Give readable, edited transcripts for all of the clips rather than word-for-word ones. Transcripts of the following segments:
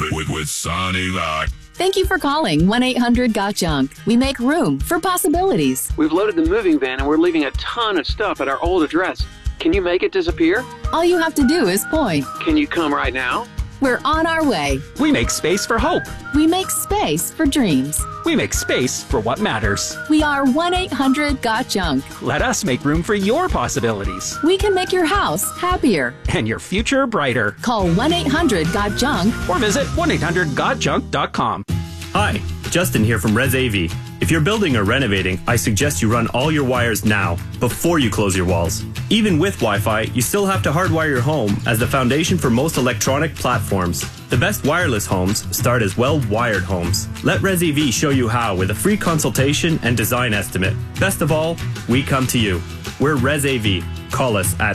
with Sonny Lock. Thank you for calling 1-800-GOT-JUNK. We make room for possibilities. We've loaded the moving van and we're leaving a ton of stuff at our old address. Can you make it disappear? All you have to do is point. Can you come right now? We're on our way. We make space for hope. We make space for dreams. We make space for what matters. We are 1-800-GOT-JUNK. Let us make room for your possibilities. We can make your house happier. And your future brighter. Call 1-800-GOT-JUNK or visit 1-800-GOT-JUNK.com. Hi, Justin here from ResAV. If you're building or renovating, I suggest you run all your wires now, before you close your walls. Even with Wi-Fi, you still have to hardwire your home as the foundation for most electronic platforms. The best wireless homes start as well-wired homes. Let ResAV show you how with a free consultation and design estimate. Best of all, we come to you. We're ResAV. Call us at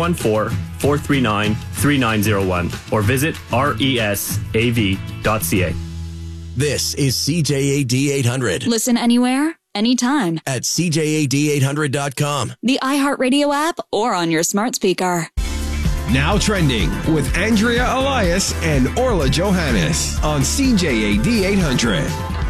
514-439-3901 or visit resav.ca. This is CJAD 800. Listen anywhere, anytime. At CJAD800.com. The iHeartRadio app or on your smart speaker. Now trending with Andrea Elias and Orla Johannes on CJAD 800.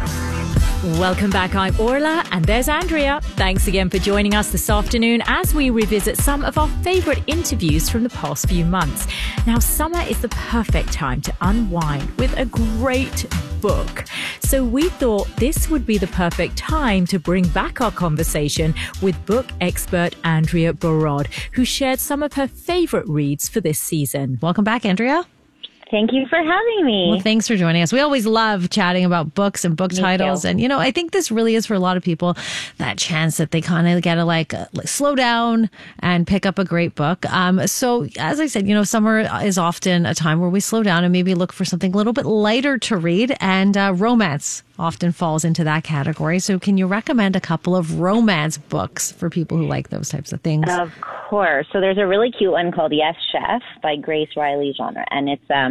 Welcome back. I'm Orla and there's Andrea. Thanks again for joining us this afternoon as we revisit some of our favourite interviews from the past few months. Now, summer is the perfect time to unwind with a great book. So we thought this would be the perfect time to bring back our conversation with book expert Andrea Barad, who shared some of her favourite reads for this season. Welcome back, Andrea. Thank you for having me. Well, thanks for joining us. We always love chatting about books and book titles. Too. And, you know, I think this really is for a lot of people that chance that they kind of get to like slow down and pick up a great book. So as I said, you know, summer is often a time where we slow down and maybe look for something a little bit lighter to read. And romance often falls into that category. So can you recommend a couple of romance books for people who like those types of things? Of course. So there's a really cute one called Yes, Chef by Grace Riley Genre. And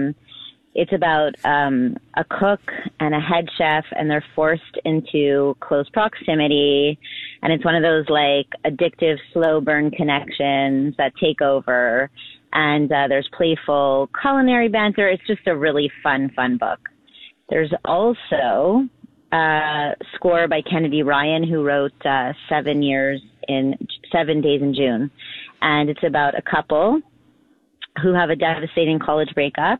it's about a cook and a head chef, and they're forced into close proximity. And it's one of those like addictive, slow burn connections that take over. And there's playful culinary banter. It's just a really fun book. There's also Score by Kennedy Ryan, who wrote 7 Days in June. And it's about a couple who have a devastating college breakup,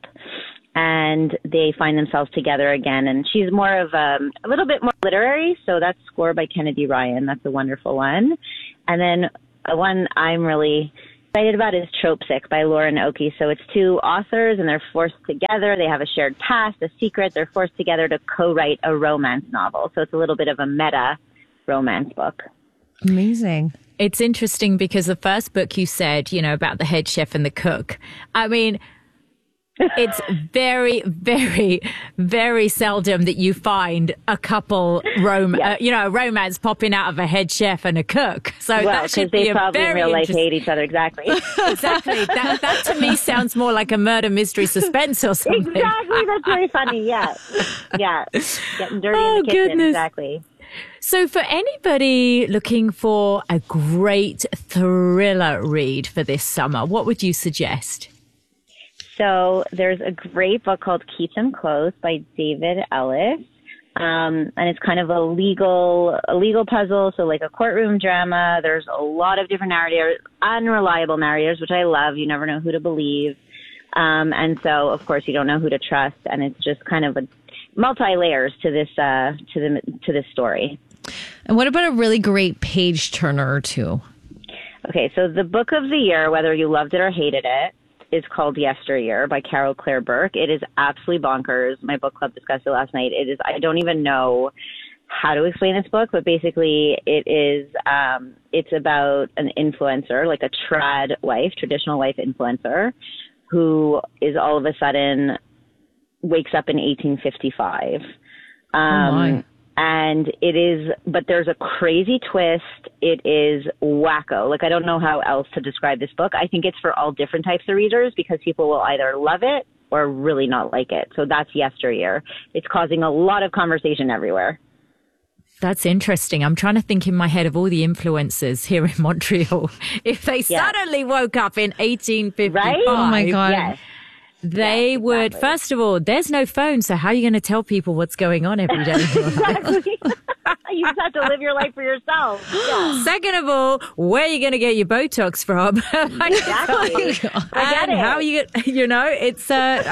and they find themselves together again. And she's more of a little bit more literary, so that's Score by Kennedy Ryan. That's a wonderful one. And then one I'm really excited about is Tropesick by Lauren Oakey. So it's two authors, and they're forced together. They have a shared past, a secret. They're forced together to co-write a romance novel. So it's a little bit of a meta romance book. Amazing. It's interesting because the first book you said, you know, about the head chef and the cook. I mean, it's very, very, very seldom that you find a couple, romance popping out of a head chef and a cook. So that should be they probably in real life hate each other. Exactly. Exactly. That to me sounds more like a murder mystery suspense or something. Exactly. That's very funny. Yeah. Yeah. Getting dirty in the kitchen. Goodness. Exactly. So for anybody looking for a great thriller read for this summer, what would you suggest? So there's a great book called Keep Them Close by David Ellis. And it's kind of a legal puzzle. So like a courtroom drama. There's a lot of different narrators, unreliable narrators, which I love. You never know who to believe. And so of course you don't know who to trust. And it's just kind of a multi-layers to this, to this story. And what about a really great page turner or two? Okay. So the book of the year, whether you loved it or hated it, is called Yesteryear by Carol Claire Burke. It is absolutely bonkers. My book club discussed it last night. It is, I don't even know how to explain this book, but basically it is, it's about an influencer, like a traditional wife influencer, who is all of a sudden wakes up in 1855. Oh my. And it is, but there's a crazy twist. It is wacko. Like, I don't know how else to describe this book. I think it's for all different types of readers because people will either love it or really not like it. So that's Yesteryear. It's causing a lot of conversation everywhere. That's interesting. I'm trying to think in my head of all the influencers here in Montreal. If they suddenly woke up in 1855. Right? Oh my God. Yes. They would, first of all, there's no phone, so how are you going to tell people what's going on every day? Exactly. You just have to live your life for yourself. Yeah. Second of all, where are you going to get your Botox from? Exactly. And how you, it's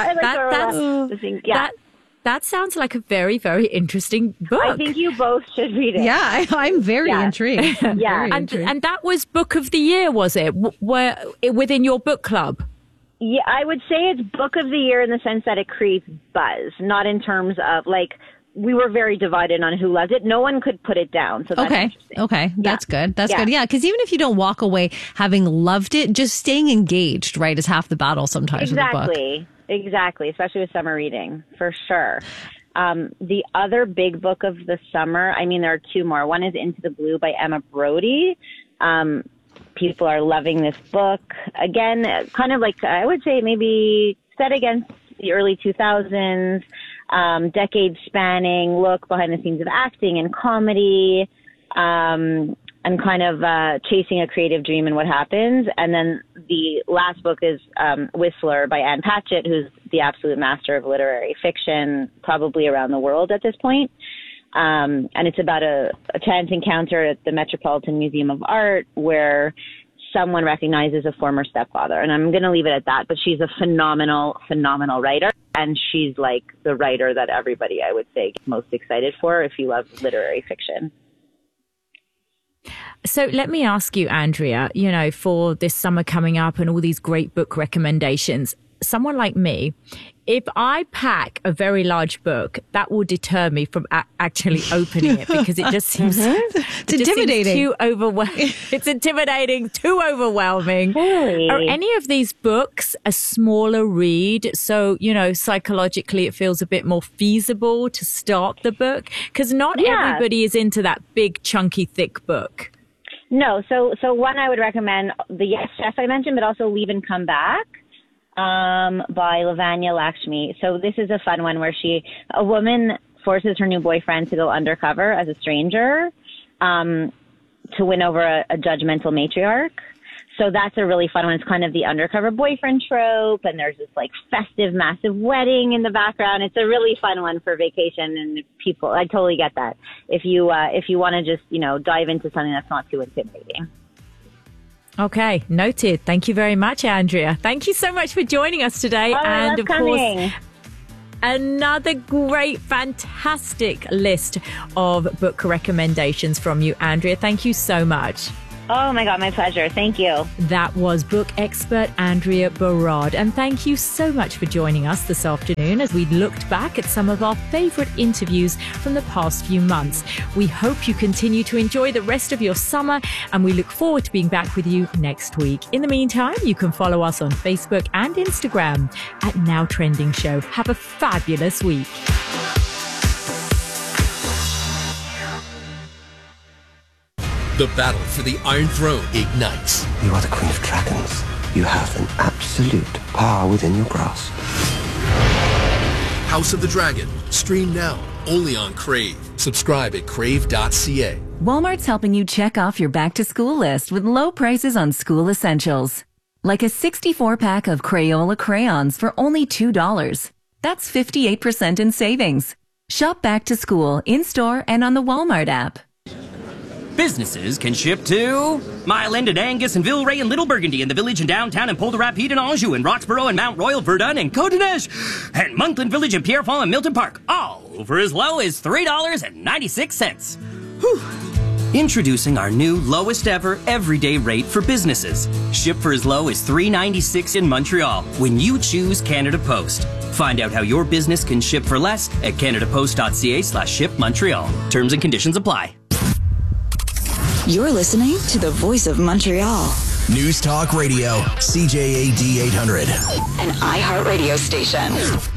that sounds like a very, very interesting book. I think you both should read it. Yeah, I'm very intrigued. Yeah. And that was Book of the Year, was it? Within your book club? Yeah, I would say it's Book of the Year in the sense that it creates buzz, not in terms of we were very divided on who loved it. No one could put it down. So that's interesting. Okay. That's good. That's good. Yeah. Because even if you don't walk away having loved it, just staying engaged, right, is half the battle sometimes with a book. Exactly. Especially with summer reading, for sure. The other big book of the summer, there are two more. One is Into the Blue by Emma Brody. People are loving this book. Again, kind of I would say maybe set against the early 2000s. Decade spanning look behind the scenes of acting and comedy, and kind of chasing a creative dream and what happens. And then the last book is Whistler by Anne Patchett, who's the absolute master of literary fiction, probably around the world at this point. And it's about a chance encounter at the Metropolitan Museum of Art where someone recognizes a former stepfather. And I'm going to leave it at that, but she's a phenomenal, phenomenal writer. And she's like the writer that everybody, I would say, gets most excited for if you love literary fiction. So let me ask you, Andrea, for this summer coming up and all these great book recommendations, someone like me, if I pack a very large book, that will deter me from actually opening it because it just seems it's intimidating. Too overwhelming. It's intimidating, too overwhelming. Really? Are any of these books a smaller read? So, psychologically it feels a bit more feasible to start the book because not everybody is into that big, chunky, thick book. No. So one I would recommend, the Yes Chef I mentioned, but also Leave and Come Back. By Lavanya Lakshmi. So this is a fun one where a woman forces her new boyfriend to go undercover as a stranger, to win over a judgmental matriarch. So that's a really fun one. It's kind of the undercover boyfriend trope, and there's this festive, massive wedding in the background. It's a really fun one for vacation and people. I totally get that. If you want to just, dive into something that's not too intimidating. Okay, noted. Thank you very much, Andrea. Thank you so much for joining us today. And of course, another great, fantastic list of book recommendations from you, Andrea. Thank you so much. Oh my God, my pleasure. Thank you. That was book expert Andrea Barad. And thank you so much for joining us this afternoon as we looked back at some of our favorite interviews from the past few months. We hope you continue to enjoy the rest of your summer and we look forward to being back with you next week. In the meantime, you can follow us on Facebook and Instagram at Now Trending Show. Have a fabulous week. The battle for the Iron Throne ignites. You are the Queen of Dragons. You have an absolute power within your grasp. House of the Dragon. Stream now. Only on Crave. Subscribe at crave.ca. Walmart's helping you check off your back-to-school list with low prices on school essentials. Like a 64-pack of Crayola crayons for only $2. That's 58% in savings. Shop back to school in-store and on the Walmart app. Businesses can ship to Mile End and Angus and Villeray and Little Burgundy and the Village and Downtown and Pol de Rapide and Anjou and Roxborough and Mount Royal, Verdun and Côte-de-Neige and Monkland Village and Pierrefonds and Milton Park, all for as low as $3.96. Whew. Introducing our new lowest ever everyday rate for businesses. Ship for as low as $3.96 in Montreal when you choose Canada Post. Find out how your business can ship for less at canadapost.ca/shipmontreal. Terms and conditions apply. You're listening to the Voice of Montreal. News Talk Radio, CJAD 800. An iHeartRadio station.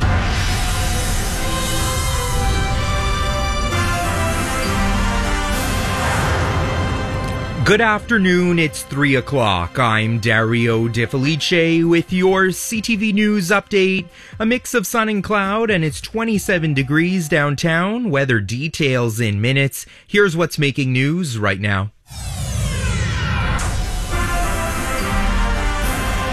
Good afternoon, it's 3 o'clock. I'm Dario De Felice with your CTV News update. A mix of sun and cloud, and it's 27 degrees downtown. Weather details in minutes. Here's what's making news right now.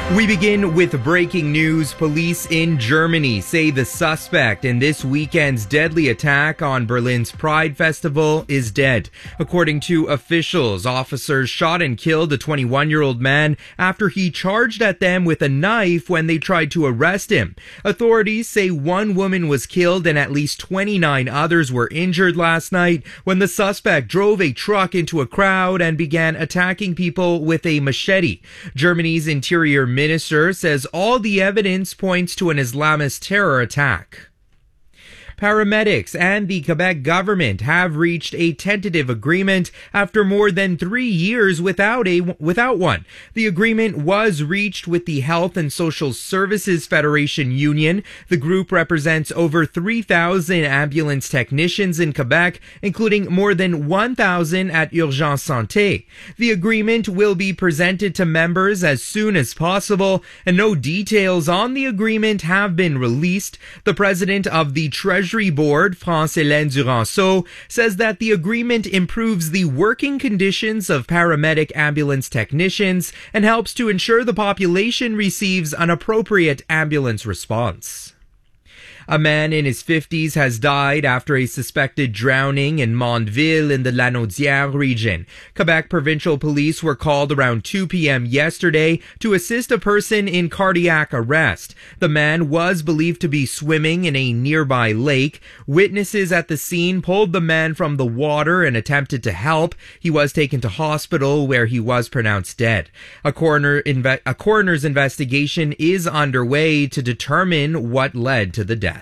We begin with breaking news. Police in Germany say the suspect in this weekend's deadly attack on Berlin's Pride Festival is dead. According to officials, officers shot and killed a 21-year-old man after he charged at them with a knife when they tried to arrest him. Authorities say one woman was killed and at least 29 others were injured last night when the suspect drove a truck into a crowd and began attacking people with a machete. Germany's Interior Minister says all the evidence points to an Islamist terror attack. Paramedics and the Quebec government have reached a tentative agreement after more than 3 years without one. The agreement was reached with the Health and Social Services Federation Union. The group represents over 3,000 ambulance technicians in Quebec, including more than 1,000 at Urgence Santé. The agreement will be presented to members as soon as possible, and no details on the agreement have been released. The president of the Treasury Board, France-Hélène Duranceau, says that the agreement improves the working conditions of paramedic ambulance technicians and helps to ensure the population receives an appropriate ambulance response. A man in his 50s has died after a suspected drowning in Mondeville in the Lanaudière region. Quebec Provincial Police were called around 2 p.m. yesterday to assist a person in cardiac arrest. The man was believed to be swimming in a nearby lake. Witnesses at the scene pulled the man from the water and attempted to help. He was taken to hospital where he was pronounced dead. A coroner's investigation is underway to determine what led to the death.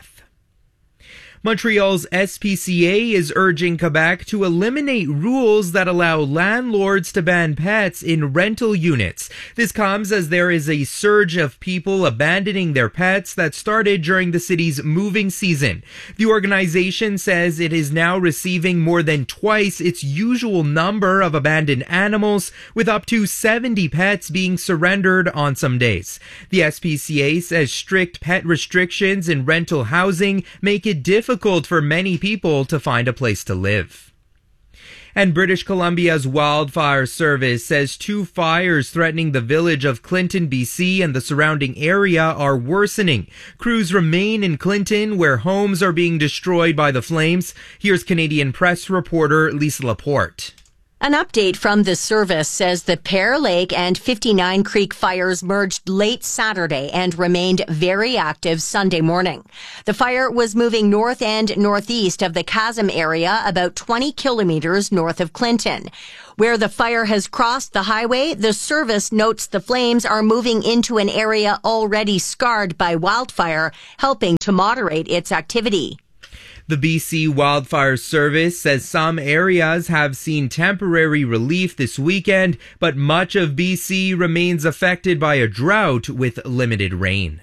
Montreal's SPCA is urging Quebec to eliminate rules that allow landlords to ban pets in rental units. This comes as there is a surge of people abandoning their pets that started during the city's moving season. The organization says it is now receiving more than twice its usual number of abandoned animals, with up to 70 pets being surrendered on some days. The SPCA says strict pet restrictions in rental housing make it difficult for many people to find a place to live. And British Columbia's Wildfire Service says 2 fires threatening the village of Clinton, BC and the surrounding area are worsening. Crews remain in Clinton, where homes are being destroyed by the flames. Here's Canadian Press reporter Lisa Laporte. An update from the service says the Pear Lake and 59 Creek fires merged late Saturday and remained very active Sunday morning. The fire was moving north and northeast of the Chasm area, about 20 kilometers north of Clinton. Where the fire has crossed the highway, the service notes the flames are moving into an area already scarred by wildfire, helping to moderate its activity. The BC Wildfire Service says some areas have seen temporary relief this weekend, but much of BC remains affected by a drought with limited rain.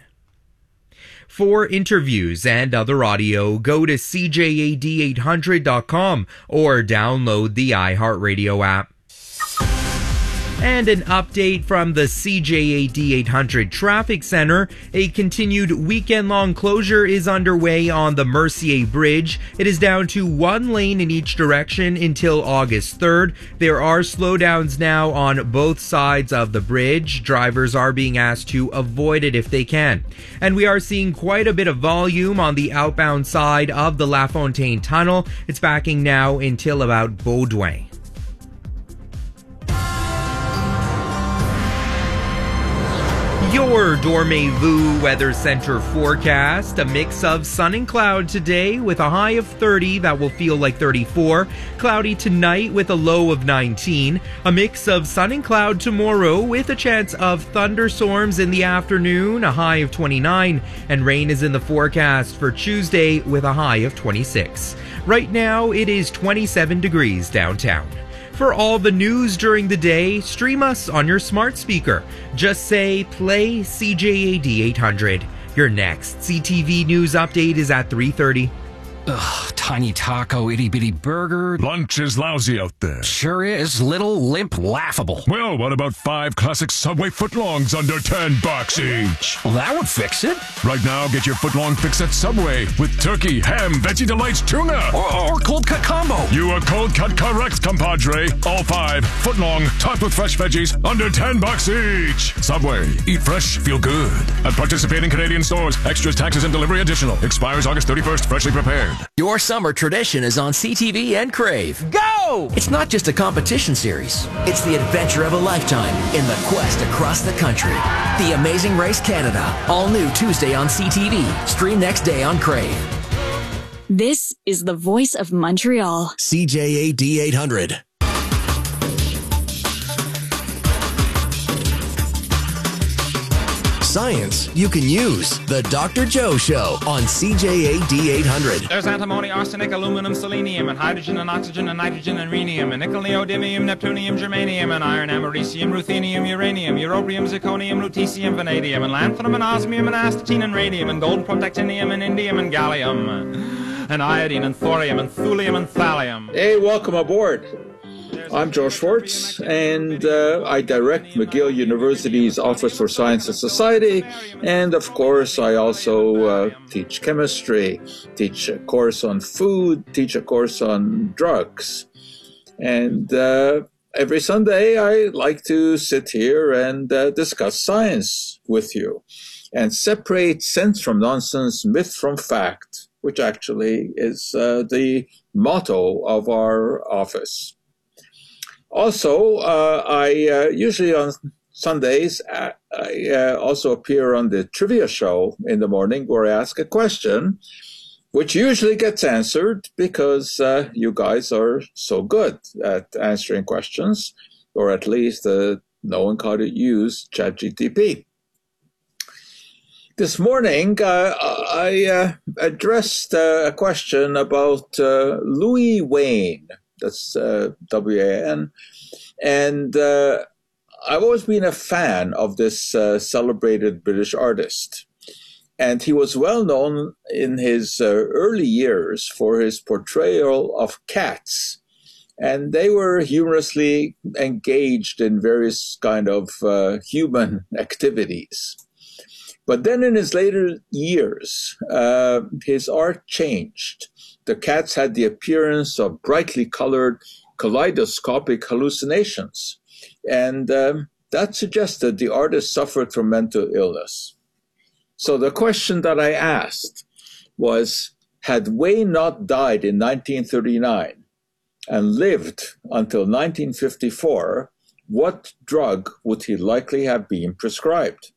For interviews and other audio, go to CJAD800.com or download the iHeartRadio app. And an update from the CJAD 800 Traffic Center. A continued weekend-long closure is underway on the Mercier Bridge. It is down to 1 lane in each direction until August 3rd. There are slowdowns now on both sides of the bridge. Drivers are being asked to avoid it if they can. And we are seeing quite a bit of volume on the outbound side of the La Fontaine Tunnel. It's backing now until about Baudouin. Your Dormez-vous Weather Center forecast. A mix of sun and cloud today with a high of 30 that will feel like 34. Cloudy tonight with a low of 19. A mix of sun and cloud tomorrow with a chance of thunderstorms in the afternoon, a high of 29. And rain is in the forecast for Tuesday with a high of 26. Right now it is 27 degrees downtown. For all the news during the day, stream us on your smart speaker. Just say, play CJAD 800. Your next CTV News update is at 3:30. tiny taco, itty-bitty burger. Lunch is lousy out there. Sure is. Little, limp, laughable. Well, what about 5 classic Subway footlongs under $10 each? Well, that would fix it. Right now, get your footlong fix at Subway with turkey, ham, Veggie Delights, tuna. Or cold cut combo. You are cold cut correct, compadre. All 5 footlong, topped with fresh veggies, under $10 each. Subway. Eat fresh, feel good. At participating Canadian stores. Extras, taxes, and delivery additional. Expires August 31st. Freshly prepared. Your summer tradition is on CTV and Crave. Go! It's not just a competition series. It's the adventure of a lifetime in the quest across the country. The Amazing Race Canada. All new Tuesday on CTV. Stream next day on Crave. This is the voice of Montreal. CJAD 800. Science you can use. The Dr. Joe Show on CJAD 800. There's antimony, arsenic, aluminum, selenium, and hydrogen, and oxygen, and nitrogen, and rhenium, and nickel, neodymium, neptunium, germanium, and iron, americium, ruthenium, uranium, europium, zirconium, lutetium, vanadium, and lanthanum, and osmium, and astatine, and radium, and gold, protactinium, and indium, and gallium, and iodine, and thorium, and thulium, and thallium. Hey, welcome aboard. I'm Joe Schwartz, and I direct McGill University's Office for Science and Society, and of course I also teach chemistry, teach a course on food, teach a course on drugs. And every Sunday I like to sit here and discuss science with you and separate sense from nonsense, myth from fact, which actually is the motto of our office. Also, I usually on Sundays, I also appear on the trivia show in the morning where I ask a question, which usually gets answered because you guys are so good at answering questions, or at least knowing how to use ChatGPT. This morning, I addressed a question about Louis Wain. That's W-A-N. And I've always been a fan of this celebrated British artist. And he was well known in his early years for his portrayal of cats. And they were humorously engaged in various kind of human activities. But then in his later years, his art changed. The cats had the appearance of brightly colored kaleidoscopic hallucinations. And that suggested the artist suffered from mental illness. So the question that I asked was, had Wayne not died in 1939 and lived until 1954, what drug would he likely have been prescribed?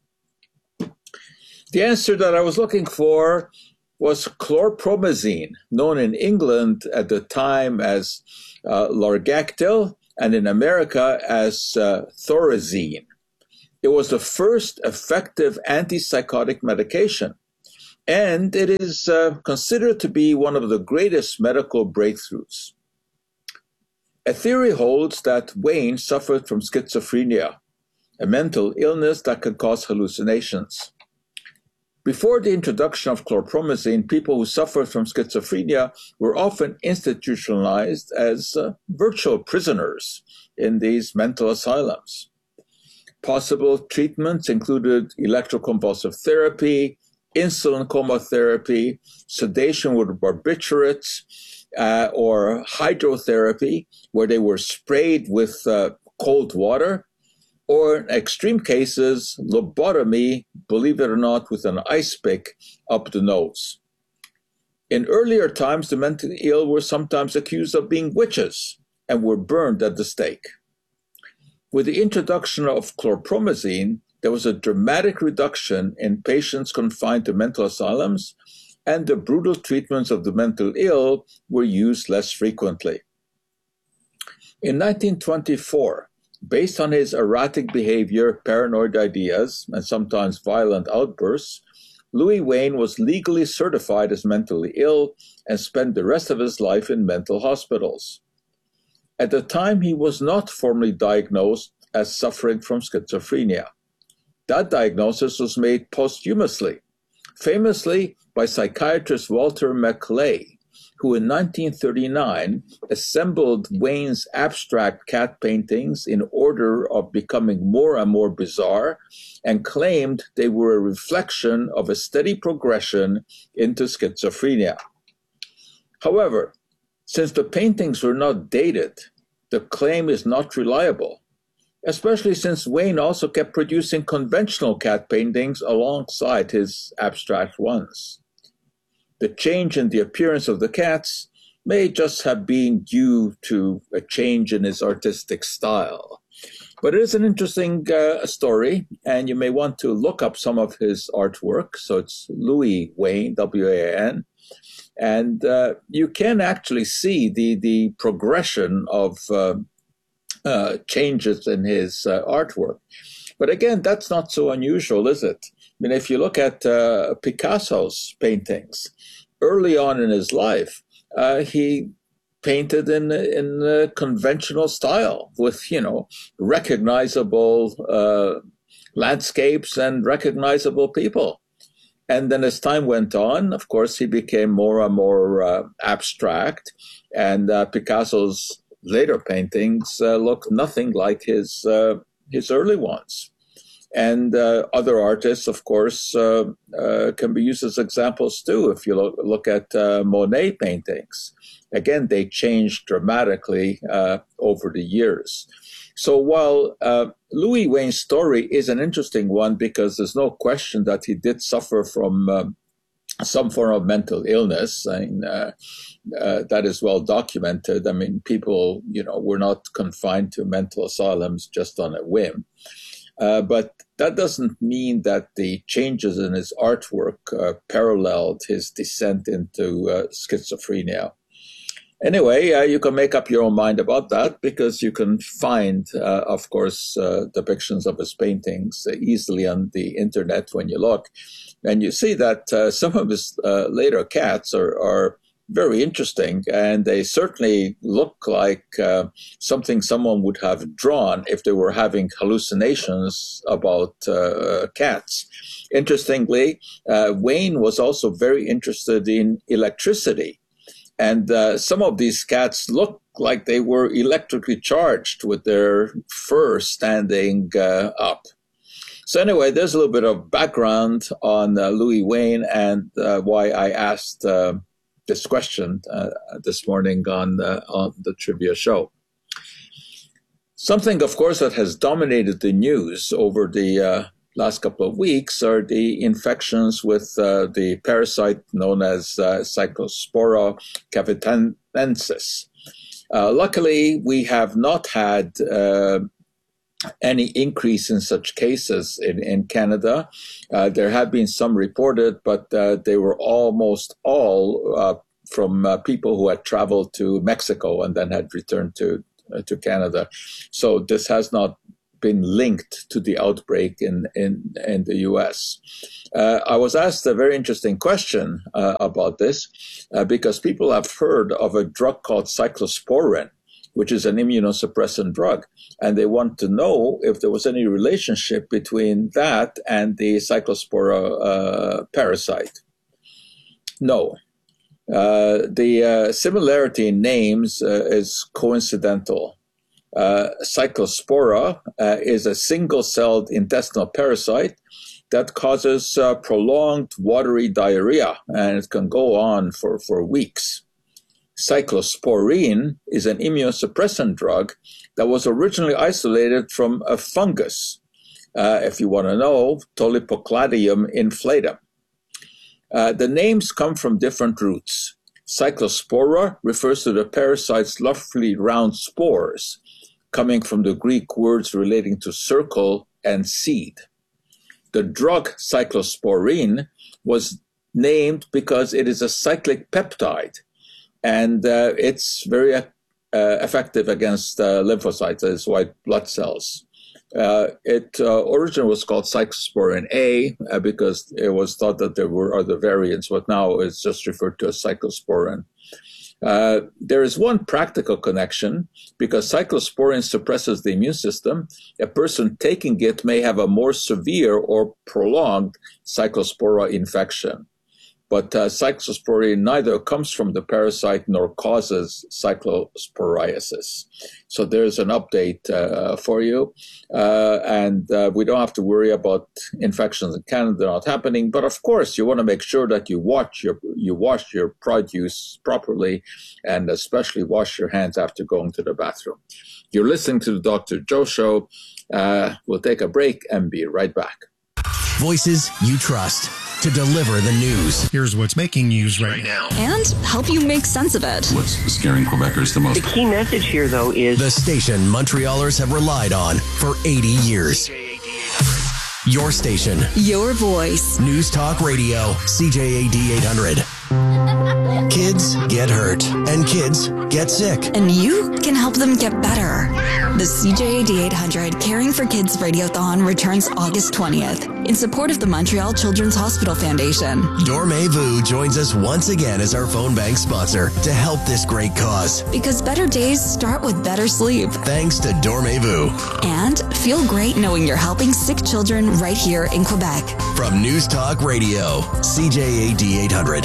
The answer that I was looking for was chlorpromazine, known in England at the time as Largactil and in America as Thorazine. It was the first effective antipsychotic medication, and it is considered to be one of the greatest medical breakthroughs. A theory holds that Wayne suffered from schizophrenia, a mental illness that can cause hallucinations. Before the introduction of chlorpromazine, people who suffered from schizophrenia were often institutionalized as virtual prisoners in these mental asylums. Possible treatments included electroconvulsive therapy, insulin coma therapy, sedation with barbiturates, or hydrotherapy, where they were sprayed with cold water, or in extreme cases, lobotomy, believe it or not, with an ice pick up the nose. In earlier times, the mentally ill were sometimes accused of being witches and were burned at the stake. With the introduction of chlorpromazine, there was a dramatic reduction in patients confined to mental asylums, and the brutal treatments of the mental ill were used less frequently. In 1924, based on his erratic behavior, paranoid ideas, and sometimes violent outbursts, Louis Wain was legally certified as mentally ill and spent the rest of his life in mental hospitals. At the time, he was not formally diagnosed as suffering from schizophrenia. That diagnosis was made posthumously, famously by psychiatrist Walter Maclay, who in 1939 assembled Wayne's abstract cat paintings in order of becoming more and more bizarre and claimed they were a reflection of a steady progression into schizophrenia. However, since the paintings were not dated, the claim is not reliable, especially since Wayne also kept producing conventional cat paintings alongside his abstract ones. The change in the appearance of the cats may just have been due to a change in his artistic style. But it is an interesting story, and you may want to look up some of his artwork. So it's Louis Wain, W-A-N, and you can actually see the progression of changes in his artwork. But again, that's not so unusual, is it? I mean, if you look at Picasso's paintings, early on in his life, he painted in a conventional style with, recognizable landscapes and recognizable people. And then as time went on, of course, he became more and more abstract, and Picasso's later paintings look nothing like his early ones. And other artists, of course, can be used as examples too. If you look at Monet paintings, again, they changed dramatically over the years. So while Louis Wain's story is an interesting one, because there's no question that he did suffer from some form of mental illness, and that is well documented. I mean, people, were not confined to mental asylums just on a whim. But that doesn't mean that the changes in his artwork paralleled his descent into schizophrenia. Anyway, you can make up your own mind about that, because you can find, of course, depictions of his paintings easily on the internet when you look. And you see that some of his later cats are very interesting, and they certainly look like something someone would have drawn if they were having hallucinations about cats. Interestingly, Wayne was also very interested in electricity, and some of these cats look like they were electrically charged with their fur standing up. So anyway, there's a little bit of background on Louis Wain and why I asked this question this morning on the trivia show. Something, of course, that has dominated the news over the last couple of weeks are the infections with the parasite known as Cyclospora cavitanensis. Luckily, we have not had any increase in such cases in Canada. There have been some reported, but they were almost all from people who had traveled to Mexico and then had returned to Canada. So this has not been linked to the outbreak in the U.S. I was asked a very interesting question about this because people have heard of a drug called cyclosporin, which is an immunosuppressant drug. And they want to know if there was any relationship between that and the Cyclospora parasite. No. The similarity in names is coincidental. Cyclospora is a single-celled intestinal parasite that causes prolonged watery diarrhea, and it can go on for weeks. Cyclosporine is an immunosuppressant drug that was originally isolated from a fungus, if you want to know, Tolypocladium inflatum. The names come from different roots. Cyclospora refers to the parasite's roughly round spores, coming from the Greek words relating to circle and seed. The drug cyclosporine was named because it is a cyclic peptide, and it's very effective against lymphocytes, that is white blood cells. It originally was called cyclosporin A because it was thought that there were other variants, but now it's just referred to as cyclosporin. There is one practical connection. Because cyclosporin suppresses the immune system, a person taking it may have a more severe or prolonged cyclospora infection. but cyclosporine neither comes from the parasite nor causes cyclosporiasis. So there's an update for you. And we don't have to worry about infections in Canada not happening. But of course, you want to make sure that you wash your produce properly, and especially wash your hands after going to the bathroom. You're listening to the Dr. Joe Show. We'll take a break and be right back. Voices you trust to deliver the news. Here's what's making news right now. And help you make sense of it. What's scaring Quebecers the most? The key message here, though, is the station Montrealers have relied on for 80 years. Your station. Your voice. News Talk Radio, CJAD 800. Kids get hurt, and kids get sick. And you can help them get better. The CJAD 800 Caring for Kids Radiothon returns August 20th in support of the Montreal Children's Hospital Foundation. Dormevu joins us once again as our phone bank sponsor to help this great cause. Because better days start with better sleep. Thanks to Dormevu. And feel great knowing you're helping sick children right here in Quebec. From News Talk Radio, CJAD 800.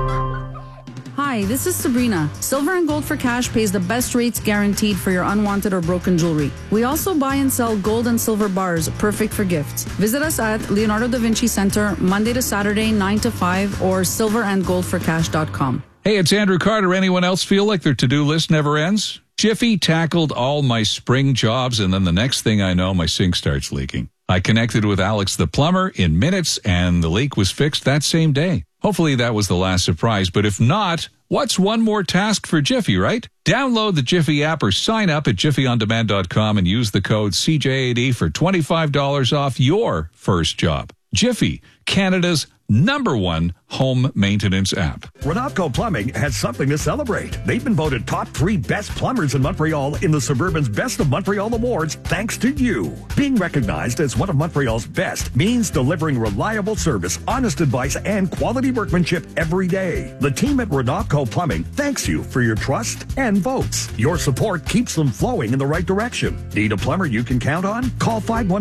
Hi, this is Sabrina. Silver and Gold for Cash pays the best rates guaranteed for your unwanted or broken jewelry. We also buy and sell gold and silver bars, perfect for gifts. Visit us at Leonardo da Vinci Center, Monday to Saturday, 9 to 5, or silverandgoldforcash.com. Hey, it's Andrew Carter. Anyone else feel like their to-do list never ends? Jiffy tackled all my spring jobs, and then the next thing I know, my sink starts leaking. I connected with Alex the plumber in minutes, and the leak was fixed that same day. Hopefully that was the last surprise, but if not, what's one more task for Jiffy, right? Download the Jiffy app or sign up at jiffyondemand.com and use the code CJAD for $25 off your first job. Jiffy, Canada's #1 home maintenance app. Renatco Plumbing has something to celebrate. They've been voted top 3 best plumbers in Montreal in the Suburban's Best of Montreal Awards thanks to you. Being recognized as one of Montreal's best means delivering reliable service, honest advice, and quality workmanship every day. The team at Renatco Plumbing thanks you for your trust and votes. Your support keeps them flowing in the right direction. Need a plumber you can count on? Call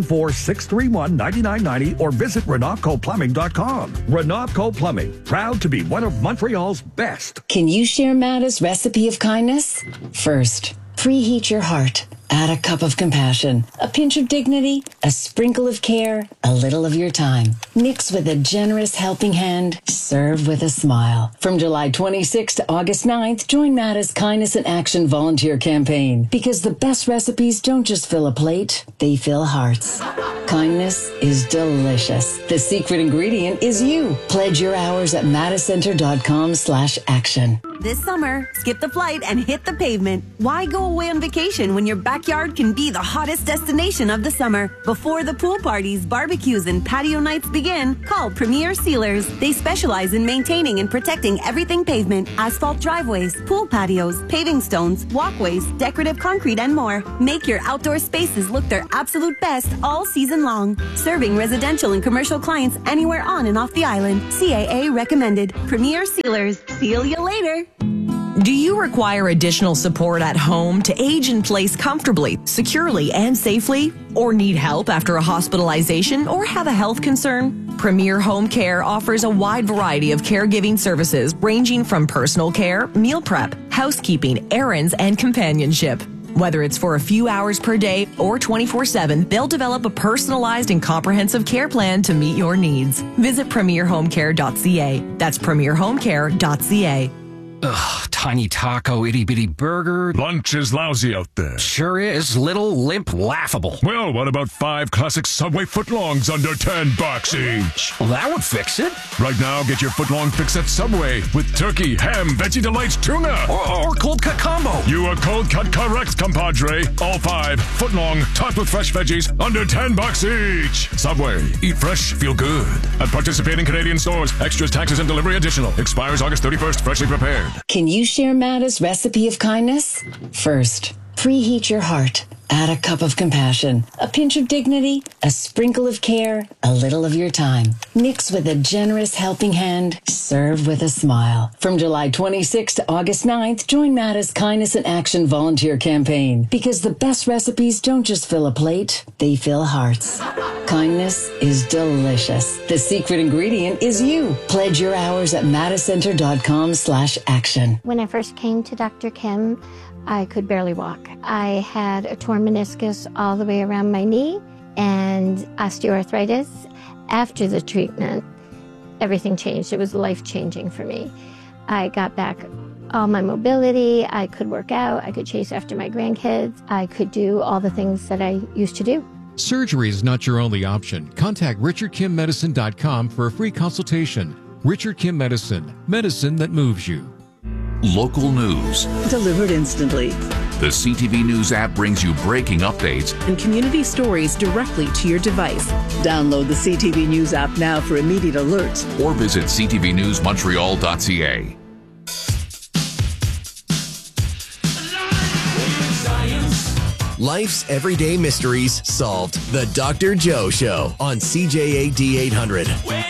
514-631-9990 or visit RenatcoPlumbing.com. Renatco Plumbing, proud to be one of Montreal's best. Can you share Matta's recipe of kindness? First, preheat your heart. Add a cup of compassion, a pinch of dignity, a sprinkle of care, a little of your time. Mix with a generous helping hand. Serve with a smile. From July 26th to August 9th, join Matta's Kindness in Action volunteer campaign. Because the best recipes don't just fill a plate, they fill hearts. Kindness is delicious. The secret ingredient is you. Pledge your hours at mattacenter.com/action. This summer, skip the flight and hit the pavement. Why go away on vacation when your backyard can be the hottest destination of the summer? Before the pool parties, barbecues, and patio nights begin, call Premier Sealers. They specialize in maintaining and protecting everything pavement, asphalt driveways, pool patios, paving stones, walkways, decorative concrete, and more. Make your outdoor spaces look their absolute best all season long. Serving residential and commercial clients anywhere on and off the island. CAA recommended. Premier Sealers. Seal you later. Do you require additional support at home to age in place comfortably, securely, and safely? Or need help after a hospitalization or have a health concern? Premier Home Care offers a wide variety of caregiving services ranging from personal care, meal prep, housekeeping, errands, and companionship. Whether it's for a few hours per day or 24/7, they'll develop a personalized and comprehensive care plan to meet your needs. Visit premierhomecare.ca. That's premierhomecare.ca. Ugh, tiny taco, itty-bitty burger. Lunch is lousy out there. Sure is. Little, limp, laughable. Well, what about 5 classic Subway footlongs under $10 each? Well, that would fix it. Right now, get your footlong fix at Subway with turkey, ham, Veggie Delights, tuna. Or cold cut combo. You are cold cut correct, compadre. All 5 footlong, topped with fresh veggies, under $10 each. Subway. Eat fresh, feel good. At participating Canadian stores. Extras, taxes, and delivery additional. Expires August 31st. Freshly prepared. Can you share Matta's recipe of kindness? First, preheat your heart. add a cup of compassion, a pinch of dignity, a sprinkle of care, a little of your time. Mix with a generous helping hand. Serve with a smile. From July 26th to August 9th, join Matta's Kindness in Action volunteer campaign. Because the best recipes don't just fill a plate, they fill hearts. Kindness is delicious. The secret ingredient is you. Pledge your hours at mattacenter.com/action. When I first came to Dr. Kim, I could barely walk. I had a torn meniscus all the way around my knee and osteoarthritis. After the treatment, everything changed. It was life-changing for me. I got back all my mobility. I could work out. I could chase after my grandkids. I could do all the things that I used to do. Surgery is not your only option. Contact RichardKimMedicine.com for a free consultation. Richard Kim Medicine, medicine that moves you. Local news. Delivered instantly. The CTV News app brings you breaking updates and community stories directly to your device. Download the CTV News app now for immediate alerts. or visit ctvnewsmontreal.ca. Life's everyday mysteries solved. The Dr. Joe Show on CJAD 800.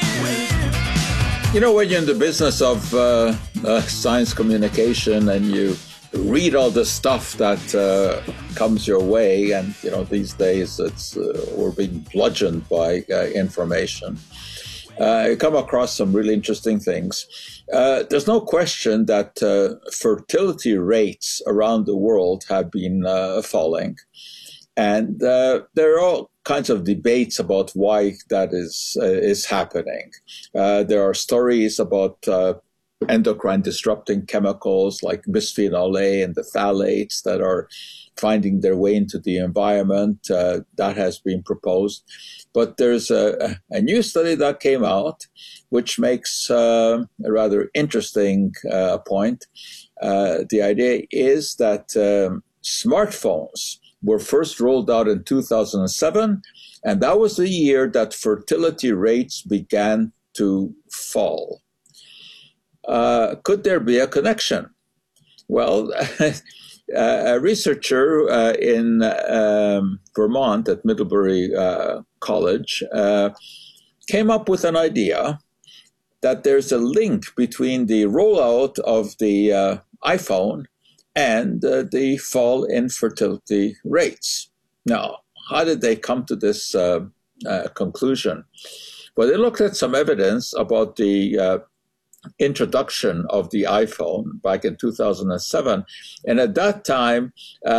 You know, when you're in the business of science communication and you read all the stuff that comes your way, and, you know, these days we're being bludgeoned by information. You come across some really interesting things. There's no question that fertility rates around the world have been falling. And there are all kinds of debates about why that is happening. There are stories about endocrine disrupting chemicals like bisphenol A and the phthalates that are finding their way into the environment. That has been proposed. But there's a new study that came out which makes a rather interesting point. The idea is that smartphones were first rolled out in 2007, and that was the year that fertility rates began to fall. Could there be a connection? Well, a researcher in Vermont at Middlebury College came up with an idea that there's a link between the rollout of the iPhone and the fall in fertility rates. Now, how did they come to this conclusion? Well, they looked at some evidence about the introduction of the iPhone back in 2007. And at that time,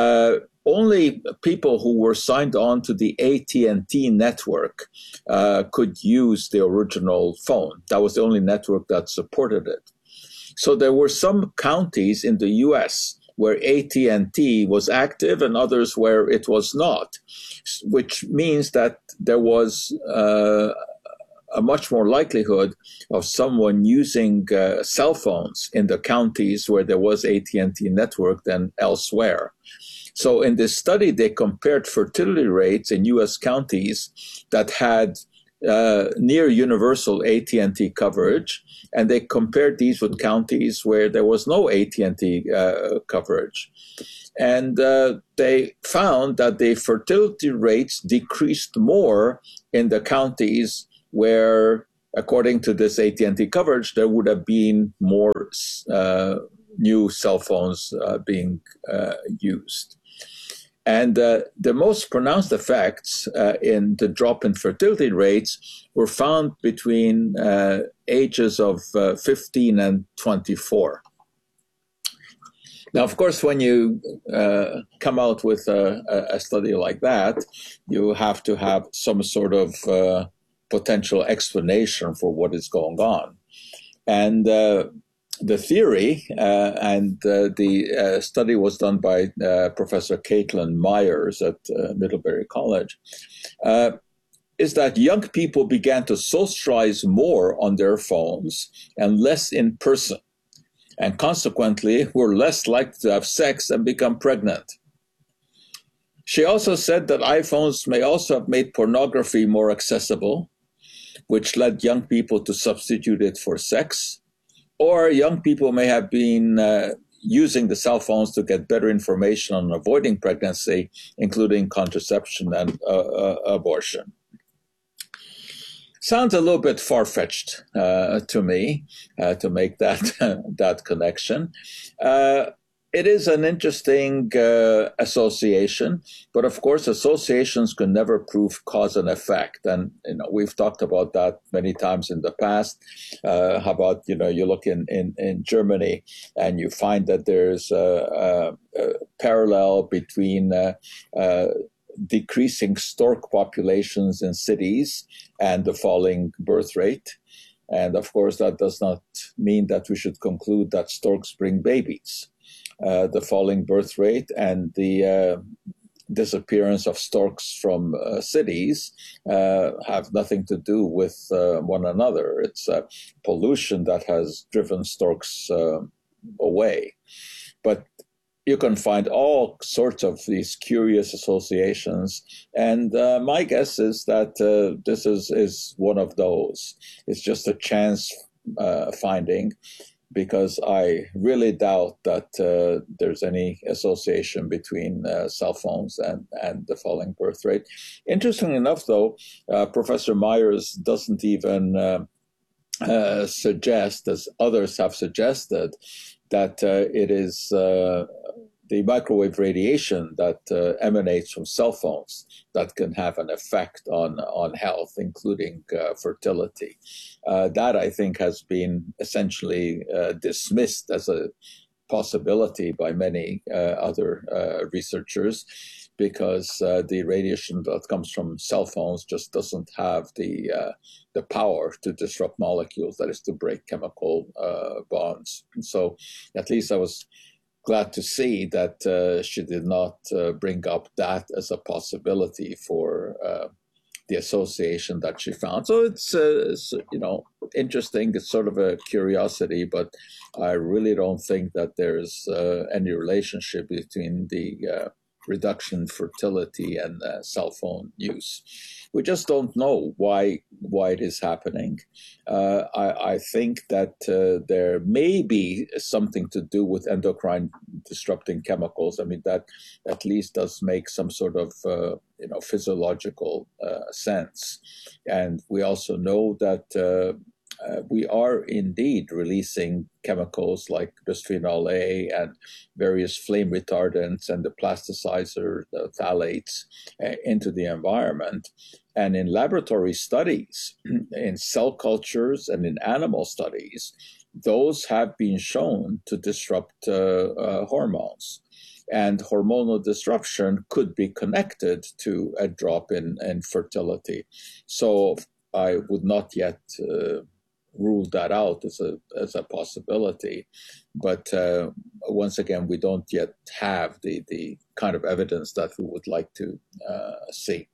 only people who were signed on to the AT&T network could use the original phone. That was the only network that supported it. So there were some counties in the U.S. where AT&T was active and others where it was not, which means that there was a much more likelihood of someone using cell phones in the counties where there was AT&T network than elsewhere. So in this study, they compared fertility rates in U.S. counties that had near universal AT&T coverage, and they compared these with counties where there was no AT&T coverage. And they found that the fertility rates decreased more in the counties where, according to this AT&T coverage, there would have been more new cell phones being used. And the most pronounced effects in the drop in fertility rates were found between ages of 15 and 24. Now, of course, when you come out with a study like that, you have to have some sort of potential explanation for what is going on. And the theory, and the study was done by Professor Caitlin Myers at Middlebury College, is that young people began to socialize more on their phones and less in person, and consequently were less likely to have sex and become pregnant. She also said that iPhones may also have made pornography more accessible, which led young people to substitute it for sex. Or young people may have been using the cell phones to get better information on avoiding pregnancy, including contraception and abortion. Sounds a little bit far-fetched to me to make that connection. It is an interesting association, but of course, associations can never prove cause and effect. And we've talked about that many times in the past. How about you look in Germany and you find that there's a parallel between decreasing stork populations in cities and the falling birth rate. And of course, that does not mean that we should conclude that storks bring babies. The falling birth rate and the disappearance of storks from cities have nothing to do with one another. It's pollution that has driven storks away. But you can find all sorts of these curious associations. And my guess is that this is one of those. It's just a chance finding, because I really doubt that there's any association between cell phones and the falling birth rate. Interestingly enough, though, Professor Myers doesn't even suggest, as others have suggested, that it is the microwave radiation that emanates from cell phones that can have an effect on health, including fertility. That, I think, has been essentially dismissed as a possibility by many other researchers, because the radiation that comes from cell phones just doesn't have the power to disrupt molecules, that is, to break chemical bonds. And so at least I was glad to see that she did not bring up that as a possibility for the association that she found. So it's interesting. It's sort of a curiosity, but I really don't think that there's any relationship between the reduction in fertility and cell phone use. We just don't know why it is happening. I think that there may be something to do with endocrine disrupting chemicals. I mean, that at least does make some sort of physiological sense. And we also know that we are indeed releasing chemicals like bisphenol A and various flame retardants and the plasticizer, the phthalates, into the environment. And in laboratory studies, in cell cultures and in animal studies, those have been shown to disrupt hormones. And hormonal disruption could be connected to a drop in fertility. So I would not yet rule that out as a possibility. But once again, we don't yet have the kind of evidence that we would like to see.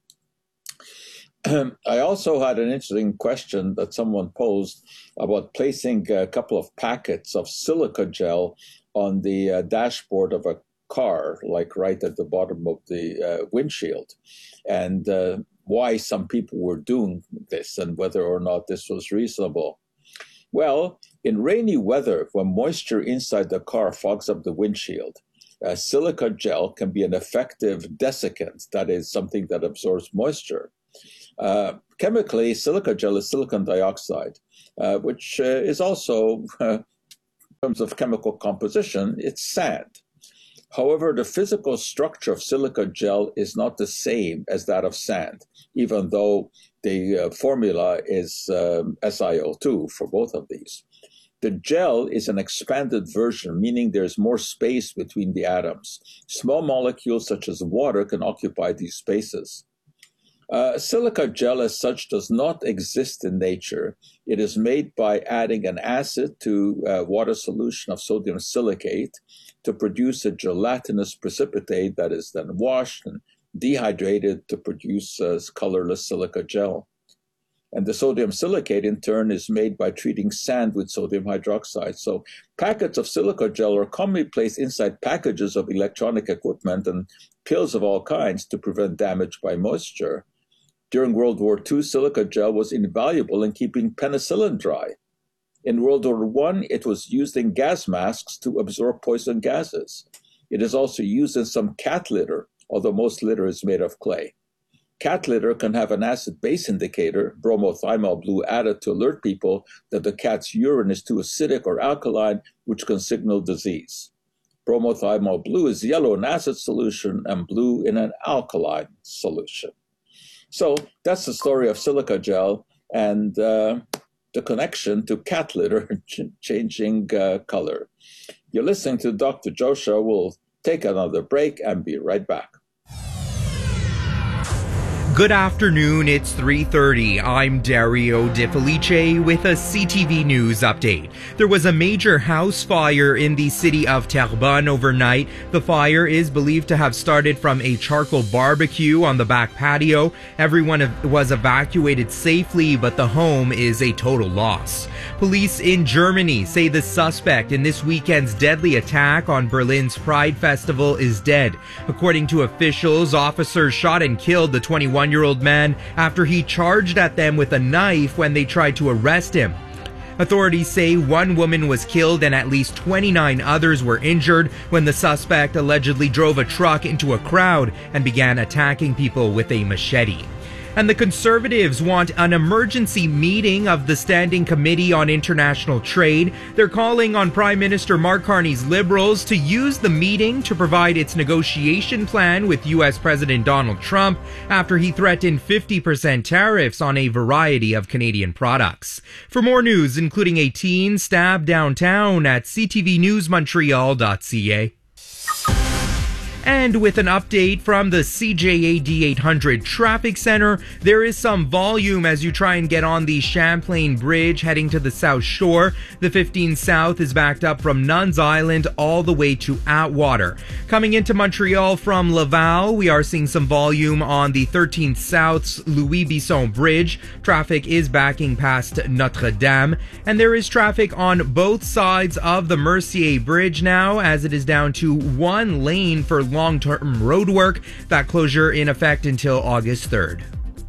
I also had an interesting question that someone posed about placing a couple of packets of silica gel on the dashboard of a car, like right at the bottom of the windshield, and why some people were doing this and whether or not this was reasonable. Well, in rainy weather, when moisture inside the car fogs up the windshield, silica gel can be an effective desiccant, that is, something that absorbs moisture. Chemically, silica gel is silicon dioxide, which is also, in terms of chemical composition, it's sand. However, the physical structure of silica gel is not the same as that of sand, even though the formula is SiO2 for both of these. The gel is an expanded version, meaning there's more space between the atoms. Small molecules such as water can occupy these spaces. Silica gel as such does not exist in nature. It is made by adding an acid to water solution of sodium silicate to produce a gelatinous precipitate that is then washed and dehydrated to produce colorless silica gel. And the sodium silicate, in turn, is made by treating sand with sodium hydroxide. So packets of silica gel are commonly placed inside packages of electronic equipment and pills of all kinds to prevent damage by moisture. During World War II, silica gel was invaluable in keeping penicillin dry. In World War I, it was used in gas masks to absorb poison gases. It is also used in some cat litter, although most litter is made of clay. Cat litter can have an acid-base indicator, bromothymol blue, added to alert people that the cat's urine is too acidic or alkaline, which can signal disease. Bromothymol blue is yellow in acid solution and blue in an alkaline solution. So that's the story of silica gel and the connection to cat litter changing color. You're listening to Dr. Joe Show. We'll take another break and be right back. Good afternoon, it's 3:30. I'm Dario De Felice with a CTV News update. There was a major house fire in the city of Terrebonne overnight. The fire is believed to have started from a charcoal barbecue on the back patio. Everyone was evacuated safely, but the home is a total loss. Police in Germany say the suspect in this weekend's deadly attack on Berlin's Pride Festival is dead. According to officials, officers shot and killed the 21-year-old man after he charged at them with a knife when they tried to arrest him. Authorities say one woman was killed and at least 29 others were injured when the suspect allegedly drove a truck into a crowd and began attacking people with a machete. And the Conservatives want an emergency meeting of the Standing Committee on International Trade. They're calling on Prime Minister Mark Carney's Liberals to use the meeting to provide its negotiation plan with U.S. President Donald Trump after he threatened 50% tariffs on a variety of Canadian products. For more news, including a teen stabbed downtown at ctvnewsmontreal.ca. And with an update from the CJAD 800 Traffic Center, there is some volume as you try and get on the Champlain Bridge heading to the South Shore. The 15 South is backed up from Nuns Island all the way to Atwater. Coming into Montreal from Laval, we are seeing some volume on the 13 South's Louis Bisson Bridge. Traffic is backing past Notre Dame. And there is traffic on both sides of the Mercier Bridge now, as it is down to one lane for long-term road work. That closure in effect until August 3rd.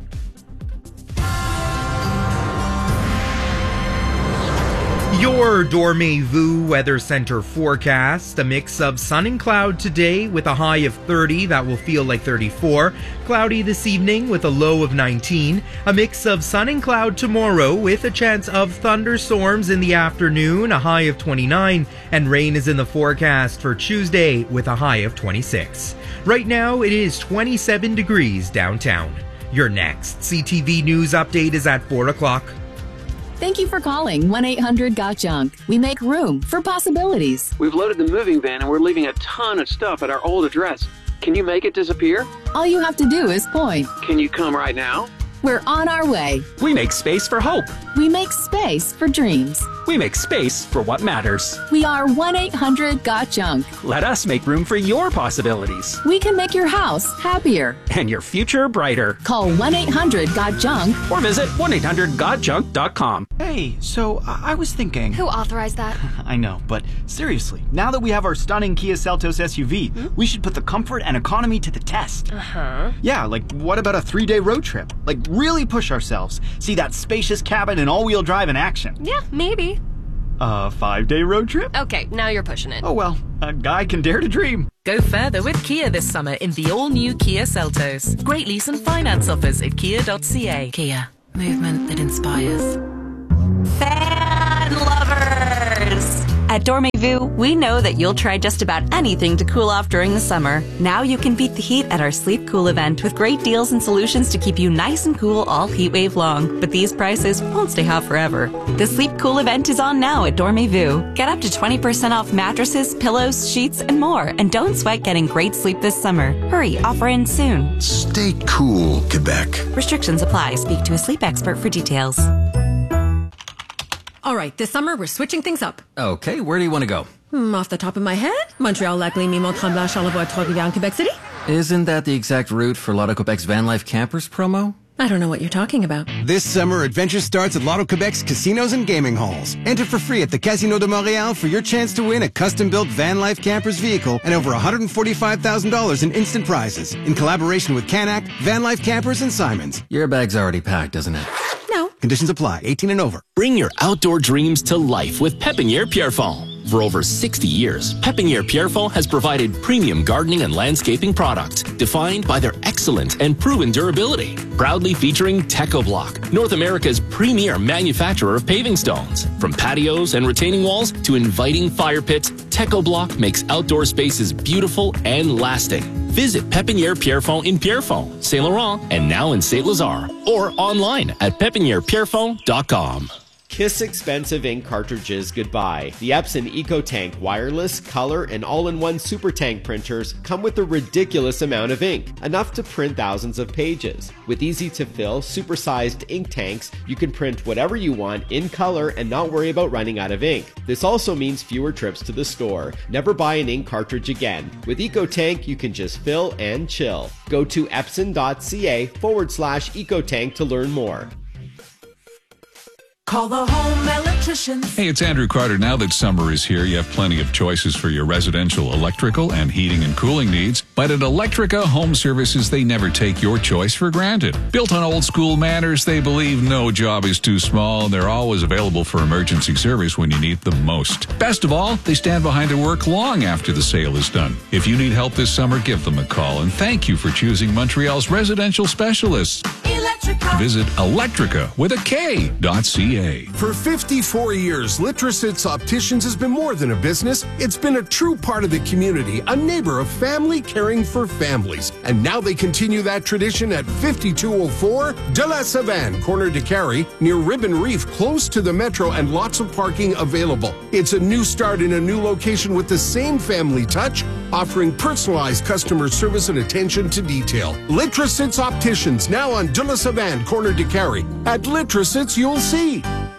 Your Dormez-vous Weather Center forecast. A mix of sun and cloud today with a high of 30 that will feel like 34. Cloudy this evening with a low of 19. A mix of sun and cloud tomorrow with a chance of thunderstorms in the afternoon, a high of 29. And rain is in the forecast for Tuesday with a high of 26. Right now it is 27 degrees downtown. Your next CTV News update is at 4 o'clock. Thank you for calling 1-800-GOT-JUNK. We make room for possibilities. We've loaded the moving van and we're leaving a ton of stuff at our old address. Can you make it disappear? All you have to do is point. Can you come right now? We're on our way. We make space for hope. We make space for dreams. We make space for what matters. We are 1-800-GOT-JUNK. Let us make room for your possibilities. We can make your house happier. And your future brighter. Call 1-800-GOT-JUNK. Or visit 1-800-GOT-JUNK.com. Hey, so I was thinking... Who authorized that? I know, but seriously, now that we have our stunning Kia Seltos SUV, we should put the comfort and economy to the test. Uh-huh. Yeah, like what about a 3-day road trip? Like really push ourselves. See that spacious cabin and all-wheel drive in action. Yeah, maybe. A 5-day road trip? Okay, now you're pushing it. Oh well, a guy can dare to dream. Go further with Kia this summer in the all-new Kia Seltos. Great lease and finance offers at kia.ca. Kia, movement that inspires. Fan lovers! At Dormez-vous, we know that you'll try just about anything to cool off during the summer. Now you can beat the heat at our Sleep Cool event with great deals and solutions to keep you nice and cool all heat wave long. But these prices won't stay hot forever. The Sleep Cool event is on now at Dormez-vous. Get up to 20% off mattresses, pillows, sheets, and more. And don't sweat getting great sleep this summer. Hurry, offer ends soon. Stay cool, Quebec. Restrictions apply. Speak to a sleep expert for details. All right, this summer we're switching things up. Okay, where do you want to go? Off the top of my head, Montreal, Lac-Lémy, Mont-Tremblant, Charlevoix, Trois-Rivières, Quebec City. Isn't that the exact route for Lotto Quebec's Van Life Campers promo? I don't know what you're talking about. This summer, adventure starts at Lotto Quebec's casinos and gaming halls. Enter for free at the Casino de Montréal for your chance to win a custom-built Van Life Campers vehicle and over $145,000 in instant prizes in collaboration with Canac, Van Life Campers, and Simons. Your bag's already packed, isn't it? No, Conditions apply. 18 and over. Bring your outdoor dreams to life with Pépinière Pierrefonds. For over 60 years, Pépinière Pierrefonds has provided premium gardening and landscaping products defined by their excellent and proven durability. Proudly featuring TechoBlock, North America's premier manufacturer of paving stones. From patios and retaining walls to inviting fire pits, TechoBlock makes outdoor spaces beautiful and lasting. Visit Pépinière Pierrefonds in Pierrefonds, Saint Laurent, and now in Saint Lazare, or online at pepinierpierrefonds.com. Kiss expensive ink cartridges goodbye. The Epson EcoTank wireless, color, and all-in-one super tank printers come with a ridiculous amount of ink, enough to print thousands of pages. With easy-to-fill, super-sized ink tanks, you can print whatever you want in color and not worry about running out of ink. This also means fewer trips to the store. Never buy an ink cartridge again. With EcoTank, you can just fill and chill. Go to epson.ca/EcoTank to learn more. Call the home electrician. Hey, it's Andrew Carter. Now that summer is here, you have plenty of choices for your residential electrical and heating and cooling needs. But at Electrica Home Services, they never take your choice for granted. Built on old school manners, they believe no job is too small, and they're always available for emergency service when you need them most. Best of all, they stand behind their work long after the sale is done. If you need help this summer, give them a call. And thank you for choosing Montreal's residential specialists. Electrica. Visit electrica.ca. For 54 years, Litrosits Opticians has been more than a business. It's been a true part of the community, a neighbor of family caring for families. And now they continue that tradition at 5204 De La Savane, corner de Carrie, near Ribbon Reef, close to the metro, and lots of parking available. It's a new start in a new location with the same family touch, offering personalized customer service and attention to detail. Litrosits Opticians, now on De La Savane, corner de Carrie. At Litrosits, you'll see.